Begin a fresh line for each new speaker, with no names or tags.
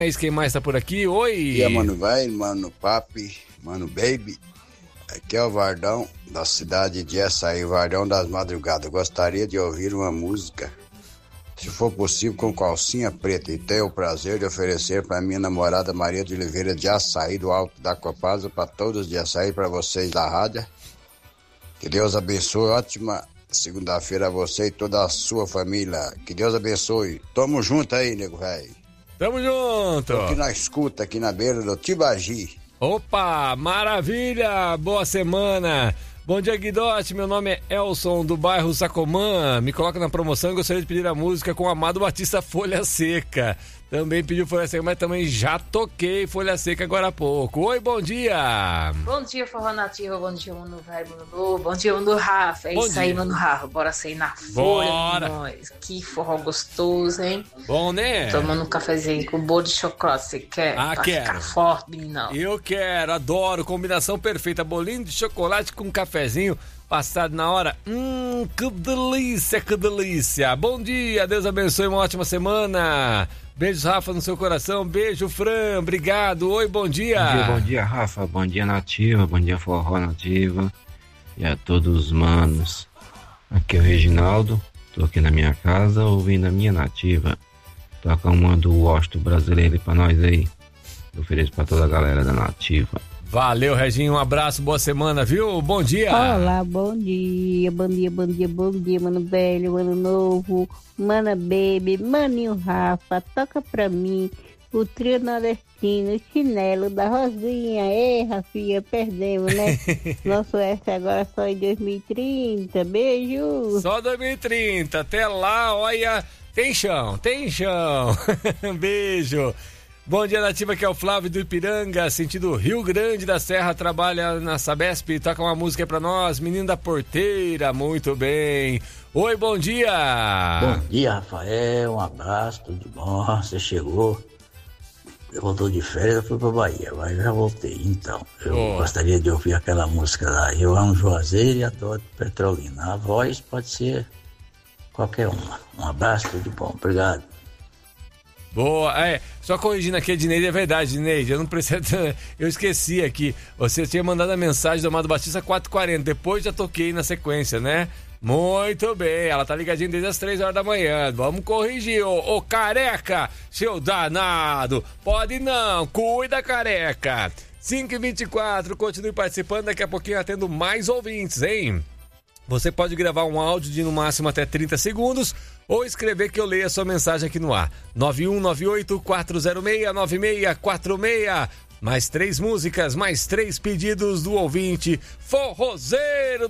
Quem mais tá por aqui? Oi!
E aí, mano velho, mano papi, mano baby. Aqui é o Vardão, da cidade de Açaí, Vardão das Madrugadas. Gostaria de ouvir uma música, se for possível, com calcinha preta. E tenho o prazer de oferecer para minha namorada Maria de Oliveira de Açaí, do Alto da Copasa, para todos de Açaí, para vocês da rádio. Que Deus abençoe, ótima segunda-feira a você e toda a sua família. Que Deus abençoe. Tamo junto aí, nego velho.
Tamo junto!
Tô aqui na escuta, aqui na beira do Tibagi.
Opa, maravilha! Boa semana! Bom dia, Guidotti, meu nome é Elson, do bairro Sacomã. Me coloca na promoção e gostaria de pedir a música com o Amado Batista, Folha Seca. Também pediu Folha Seca, mas também já toquei Folha Seca agora há pouco. Oi, bom dia!
Bom dia, Forró Nativa, bom dia, Mano Velho, Mano Novo, bom dia, Mano Rafa. É isso aí, Mano Rafa, bora sair na folha, nós. Que forró gostoso, hein?
Bom, né?
Tomando um cafezinho com bolo de chocolate, você quer?
Ah,
pra
quero.
Ficar forte, meninão.
Eu quero, adoro, combinação perfeita, bolinho de chocolate com cafezinho passado na hora. Que delícia, que delícia. Bom dia, Deus abençoe, uma ótima semana. Beijos, Rafa, no seu coração. Beijo, Fran, obrigado. Oi, bom dia.
Bom dia, Rafa. Bom dia, Nativa. Bom dia, Forró Nativa. E a todos os manos. Aqui é o Reginaldo. Tô aqui na minha casa ouvindo a minha Nativa. Toca uma do Washington brasileiro pra nós aí. Eu ofereço pra toda a galera da Nativa.
Valeu, Reginho, um abraço, boa semana, viu? Bom dia!
Olá, bom dia, bom dia, bom dia, bom dia, Mano Velho, Mano Novo, Mana Baby, Maninho Rafa, toca pra mim o trio nordestino, o chinelo da Rosinha. Ei, Rafinha, perdemos, né? Nosso S agora só em 2030, beijo!
Só 2030, até lá, olha, tem chão, beijo! Bom dia, Nativa, que é o Flávio do Ipiranga, sentido Rio Grande da Serra, trabalha na Sabesp, toca uma música aí pra nós, Menino da Porteira, muito bem. Oi, bom dia!
Bom dia, Rafael, um abraço, tudo bom? Você chegou, eu voltou de férias, eu fui pra Bahia, mas já voltei, então. Eu gostaria de ouvir aquela música lá, eu amo Juazeiro e adoro Petrolina. A voz pode ser qualquer uma. Um abraço, tudo bom, obrigado.
Boa, só corrigindo aqui, Edneide, é verdade, Edneide, eu esqueci aqui, você tinha mandado a mensagem do Amado Batista 4h40, depois já toquei na sequência, né? Muito bem, ela tá ligadinha desde as 3 horas da manhã, vamos corrigir, ô careca, seu danado, pode não, cuida, careca. 5h24, continue participando, daqui a pouquinho eu atendo mais ouvintes, hein? Você pode gravar um áudio de no máximo até 30 segundos ou escrever que eu leia a sua mensagem aqui no ar. 9198-406-9646. Mais 3 músicas, mais 3 pedidos do ouvinte forrozeiro